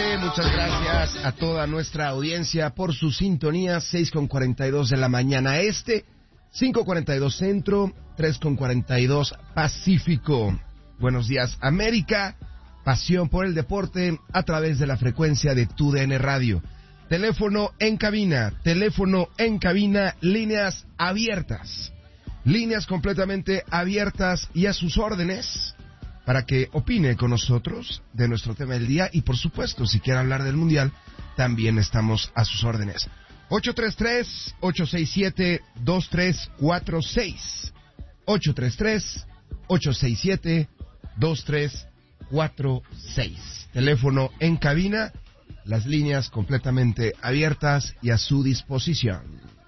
noche. Muchas gracias a toda nuestra audiencia por su sintonía. 6:42 de la mañana este, 5:42 centro, 3:42 pacífico. Buenos días, América. Pasión por el deporte a través de la frecuencia de TUDN Radio. Teléfono en cabina, líneas abiertas. Líneas completamente abiertas y a sus órdenes para que opine con nosotros de nuestro tema del día y, por supuesto, si quiere hablar del Mundial, también estamos a sus órdenes. 833-867-2346. 833-867-2346. Teléfono en cabina, las líneas completamente abiertas y a su disposición.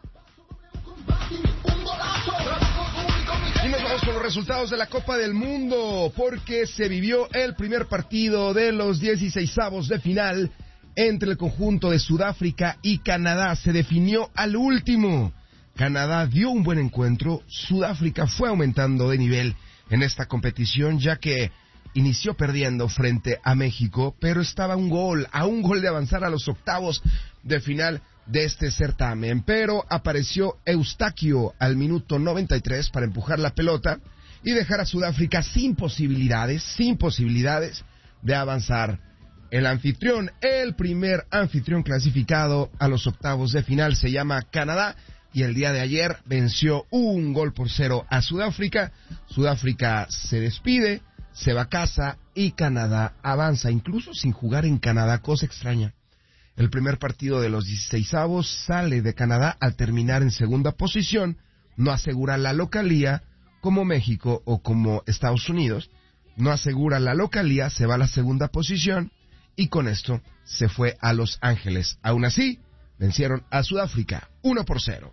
Y nos vamos con los resultados de la Copa del Mundo, porque se vivió el primer partido de los 16avos de final entre el conjunto de Sudáfrica y Canadá. Se definió al último. Canadá dio un buen encuentro. Sudáfrica fue aumentando de nivel en esta competición, ya que inició perdiendo frente a México, pero estaba a un gol de avanzar a los octavos de final de este certamen. Pero apareció Eustaquio al minuto 93 para empujar la pelota y dejar a Sudáfrica sin posibilidades de avanzar. El primer anfitrión clasificado a los octavos de final se llama Canadá, y el día de ayer venció 1-0 a Sudáfrica. Sudáfrica se despide, se va a casa y Canadá avanza, incluso sin jugar en Canadá, cosa extraña. El primer partido de los 16avos sale de Canadá al terminar en segunda posición, no asegura la localía como México o como Estados Unidos, no asegura la localía, se va a la segunda posición y con esto se fue a Los Ángeles. Aún así, vencieron a Sudáfrica 1-0.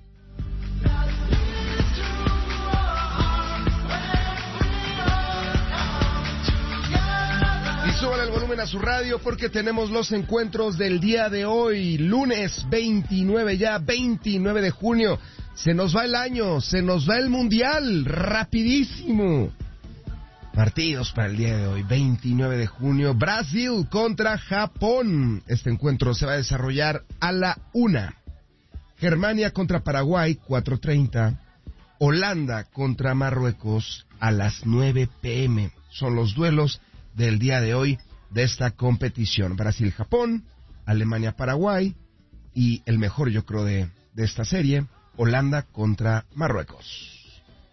Súbale el volumen a su radio porque tenemos los encuentros del día de hoy, lunes 29 de junio. Se nos va el año, se nos va el Mundial, rapidísimo. Partidos para el día de hoy, 29 de junio, Brasil contra Japón. Este encuentro se va a desarrollar a la 1. Germania contra Paraguay, 4:30. Holanda contra Marruecos a las 9 p.m. Son los duelos del día de hoy de esta competición. Brasil-Japón, Alemania-Paraguay y el mejor, yo creo, de esta serie, Holanda contra Marruecos.